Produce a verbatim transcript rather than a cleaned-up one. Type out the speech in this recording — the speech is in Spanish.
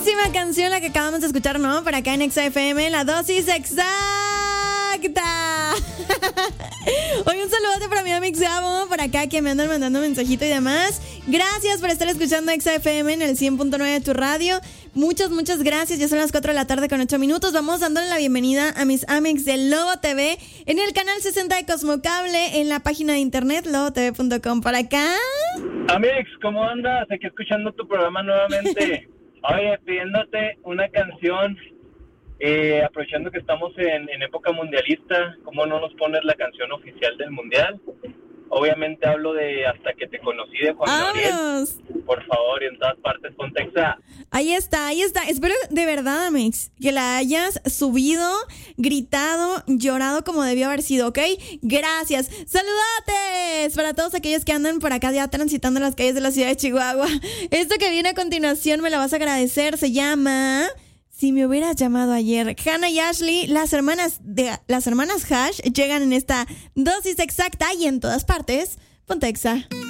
Buenísima canción la que acabamos de escuchar, ¿no? Para acá en Exa F M, la dosis exacta. Hoy un saludote para mi amigo Gabo, por acá que me andan mandando mensajito y demás. Gracias por estar escuchando Exa F M en el cien punto nueve de tu radio. Muchas, muchas gracias. Ya son las cuatro de la tarde con ocho minutos. Vamos dándole la bienvenida a mis amigos de Lobo T V en el canal sesenta de Cosmocable, en la página de internet lobo t v punto com. Por acá. Amix, ¿cómo andas? Aquí escuchando tu programa nuevamente. Oye, pidiéndote una canción, eh, aprovechando que estamos en, en época mundialista, ¿cómo no nos pones la canción oficial del mundial? Obviamente hablo de Hasta que te conocí de Juan Gabriel. Por favor, y en todas partes, ponte Exa. Ahí está, ahí está. Espero de verdad, Amix, que la hayas subido, gritado, llorado como debió haber sido, ¿ok? Gracias. ¡Saludotes! Para todos aquellos que andan por acá ya transitando las calles de la ciudad de Chihuahua. Esto que viene a continuación me la vas a agradecer. Se llama... Si me hubieras llamado ayer. Hannah y Ashley, las hermanas de las hermanas Hash, llegan en esta dosis exacta y en todas partes. Ponte Exa.